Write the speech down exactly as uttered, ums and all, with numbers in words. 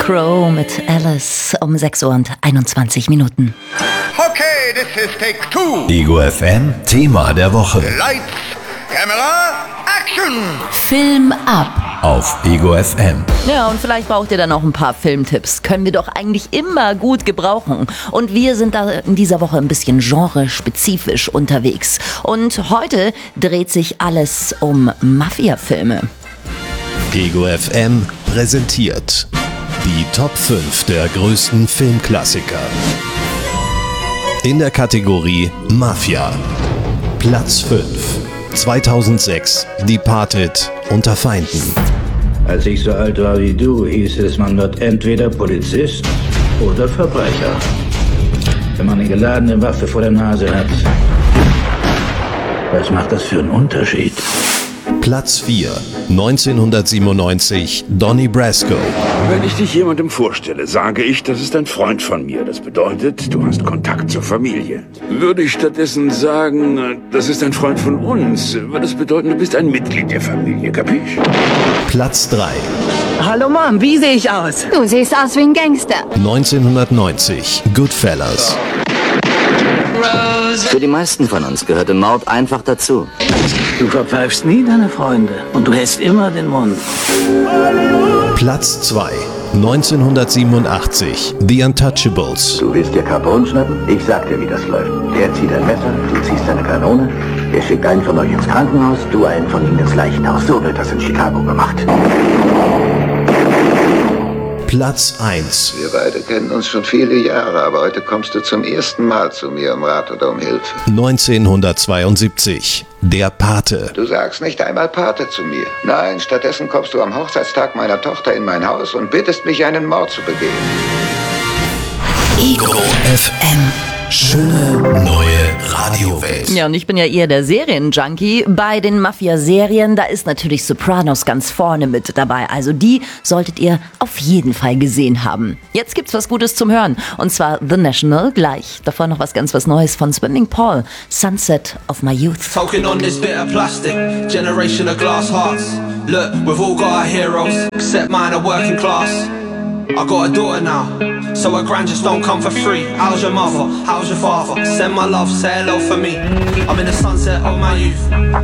Crow mit Alice um sechs Uhr und einundzwanzig Minuten. Okay, this is take two. Ego F M, Thema der Woche. Lights, Camera, Action. Film ab. Auf Ego F M. Ja, und vielleicht braucht ihr dann auch ein paar Filmtipps. Können wir doch eigentlich immer gut gebrauchen. Und wir sind da in dieser Woche ein bisschen genrespezifisch unterwegs. Und heute dreht sich alles um Mafia-Filme. Ego F M präsentiert die Top fünf der größten Filmklassiker. In der Kategorie Mafia. Platz fünf. zweitausendsechs. Departed unter Feinden. Als ich so alt war wie du, hieß es, man wird entweder Polizist oder Verbrecher. Wenn man eine geladene Waffe vor der Nase hat, was macht das für einen Unterschied? Platz vier. neunzehnhundertsiebenundneunzig. Donnie Brasco. Wenn ich dich jemandem vorstelle, sage ich, das ist ein Freund von mir. Das bedeutet, du hast Kontakt zur Familie. Würde ich stattdessen sagen, das ist ein Freund von uns, würde das bedeuten, du bist ein Mitglied der Familie, kapisch? Platz drei. Hallo Mom, wie sehe ich aus? Du siehst aus wie ein Gangster. neunzehnhundertneunzig. Goodfellas. Für die meisten von uns gehörte Mord einfach dazu. Du verpfeifst nie deine Freunde und du hältst immer den Mund. Platz zwei. neunzehnhundertsiebenundachtzig. The Untouchables. Du willst dir Capone schnappen? Ich sag dir, wie das läuft. Er zieht ein Messer, du ziehst eine Kanone. Er schickt einen von euch ins Krankenhaus, du einen von ihnen ins Leichenhaus. So wird das in Chicago gemacht. Platz eins. Wir beide kennen uns schon viele Jahre, aber heute kommst du zum ersten Mal zu mir um Rat oder um Hilfe. neunzehnhundertzweiundsiebzig. Der Pate. Du sagst nicht einmal Pate zu mir. Nein, stattdessen kommst du am Hochzeitstag meiner Tochter in mein Haus und bittest mich, einen Mord zu begehen. Ego F M. Schöne neue Radiowelt. Ja, und ich bin ja eher der Serienjunkie. Bei den Mafia-Serien, da ist natürlich Sopranos ganz vorne mit dabei. Also die solltet ihr auf jeden Fall gesehen haben. Jetzt gibt's was Gutes zum Hören. Und zwar The National gleich. Davor noch was ganz was Neues von Swimming Paul. Sunset of My Youth. Talking on this bit of plastic, generation of glass hearts. Look, we've all got our heroes, except mine are working class. I got a daughter now, so her grand just don't come for free. How's your mother? How's your father? Send my love, say hello for me. I'm in the sunset of my youth.